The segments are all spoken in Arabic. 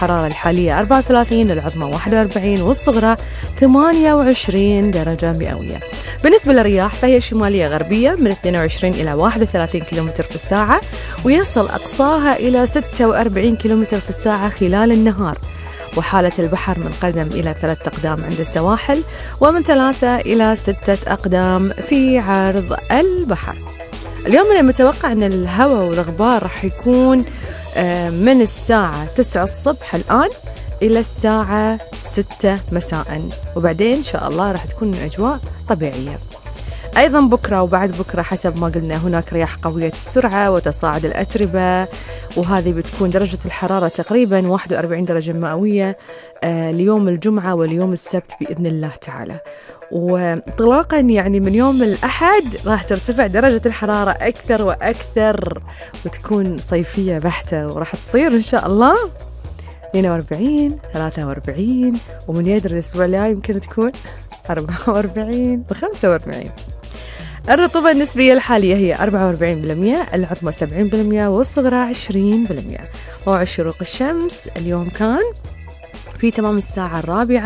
الحرارة الحالية 34، العظمى 41 والصغرى 28 درجة مئوية. بالنسبة للرياح فهي شمالية غربية من 22 إلى 31 كيلومتر في الساعة، ويصل أقصاها إلى 46 كيلومتر في الساعة خلال النهار. وحالة البحر من قدم إلى 3 أقدام عند السواحل، ومن 3 إلى 6 أقدام في عرض البحر. اليوم أنا متوقع أن الهواء والغبار راح يكون من الساعة 9 الصبح الآن إلى الساعة 6 مساء، وبعدين إن شاء الله راح تكون الأجواء طبيعية. أيضا بكرة وبعد بكرة حسب ما قلنا هناك رياح قوية السرعة وتصاعد الأتربة، وهذه بتكون درجة الحرارة تقريبا 41 درجة مئوية ليوم الجمعة واليوم السبت بإذن الله تعالى. وانطلاقا يعني من يوم الأحد راح ترتفع درجة الحرارة أكثر وأكثر، وتكون صيفية بحتة، وراح تصير إن شاء الله 42 43، ومن يدري الأسبوع الجاي يمكن تكون 44 و45. الرطوبة النسبية الحالية هي 44%، العظمى 70%، والصغرى 20%. موعد شروق الشمس اليوم كان في تمام الساعة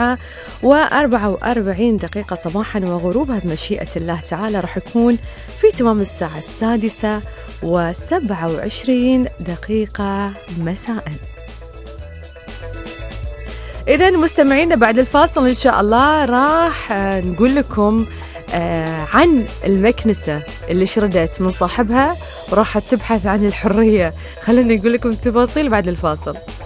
4:44 دقيقة صباحا، وغروبها بمشيئة الله تعالى راح يكون في تمام الساعة 6:27 دقيقة مساء. إذا مستمعينا بعد الفاصل إن شاء الله راح نقول لكم عن المكنسة اللي شردت من صاحبها وراح تبحث عن الحرية. خليني أقول لكم التفاصيل بعد الفاصل.